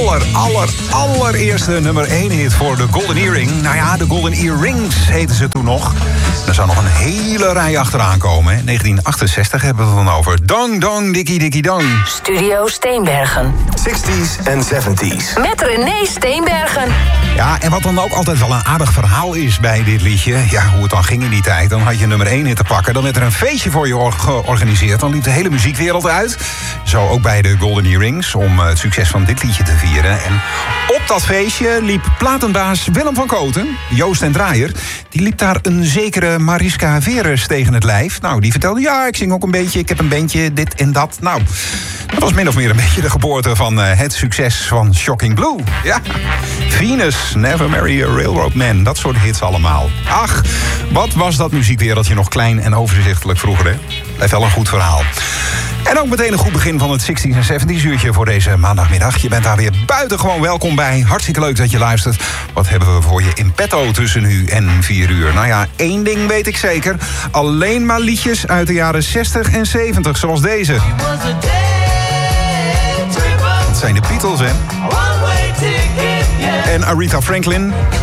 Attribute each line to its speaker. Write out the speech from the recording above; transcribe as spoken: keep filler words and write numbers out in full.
Speaker 1: aller, aller, allereerste nummer één hit voor de Golden Earring. Nou ja, de Golden Earrings heten ze toen nog. Er zou nog een hele rij achteraan komen. Hè. negentien achtenzestig hebben we het dan over. Dong, dong, dikkie, dikkie, dong.
Speaker 2: Studio Steenbergen.
Speaker 3: zestig's en zeventig's.
Speaker 2: Met René Steenbergen.
Speaker 1: Ja, en wat dan ook altijd wel een aardig verhaal is bij dit liedje. Ja, hoe het dan ging in die tijd. Dan had je nummer één hit te pakken. Dan werd er een feestje voor je or- georganiseerd. Dan liep de hele muziekwereld uit. Zo ook bij de Golden Earrings. Om het succes van dit liedje te vieren. En op dat feestje liep platenbaas Willem van Kooten, Joost en Draaier. Die liep daar een zekere Mariska Veres tegen het lijf. Nou, die vertelde, ja, ik zing ook een beetje. Ik heb een bandje, dit en dat. Nou, dat was min of meer een beetje de geboorte van uh, het succes van Shocking Blue. Ja, Venus, Never Marry a Railroad Man. Dat soort hits allemaal. Ach, wat was dat muziekwereldje nog klein en overzichtelijk vroeger, hè? Blijft wel een goed verhaal. En ook meteen een goed begin van het zestig's en zeventig's uurtje voor deze maandagmiddag. Je bent daar weer buitengewoon welkom bij. Hartstikke leuk dat je luistert. Wat hebben we voor je in petto tussen nu en vier uur? Nou ja, één ding weet ik zeker. Alleen maar liedjes uit de jaren zestig en zeventig, zoals deze. Dat zijn de Beatles, hè? En Aretha Franklin.